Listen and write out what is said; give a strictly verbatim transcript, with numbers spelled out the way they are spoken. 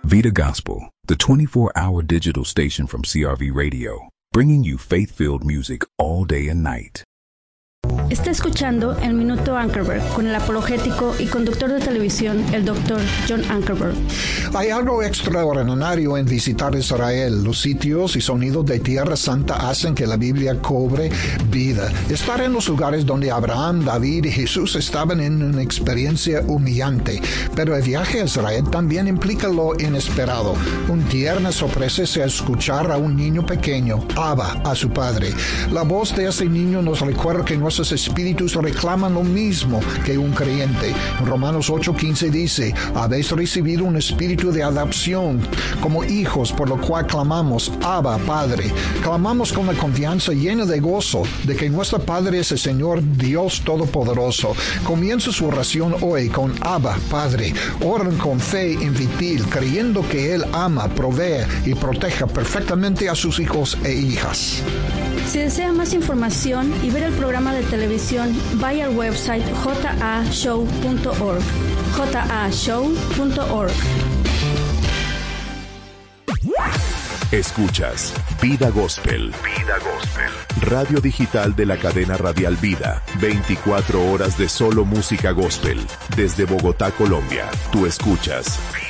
Vida Gospel, the twenty-four hour digital station from C R V Radio, bringing you faith-filled music all day and night. Está escuchando El Minuto Ankerberg con el apologético y conductor de televisión, el doctor John Ankerberg. Hay algo extraordinario en visitar Israel. Los sitios y sonidos de Tierra Santa hacen que la Biblia cobre vida. Estar en los lugares donde Abraham, David y Jesús estaban en una experiencia humillante. Pero el viaje a Israel también implica lo inesperado. Un tierna sorpresa es escuchar a un niño pequeño, Abba, a su padre. La voz de ese niño nos recuerda que nuestros espíritus reclaman lo mismo que un creyente. En Romanos ocho quince dice: habéis recibido un espíritu de adopción como hijos, por lo cual clamamos, Abba, Padre. Clamamos con la confianza llena de gozo de que nuestro Padre es el Señor Dios Todopoderoso. Comienza su oración hoy con Abba, Padre. Oren con fe infantil, creyendo que Él ama, provee y proteja perfectamente a sus hijos e hijas. Si desea más información y ver el programa de televisión, vaya al website j a show punto org. j a show punto org. Escuchas Vida Gospel. Vida Gospel. Radio digital de la cadena radial Vida. veinticuatro horas de solo música gospel. Desde Bogotá, Colombia. Tú escuchas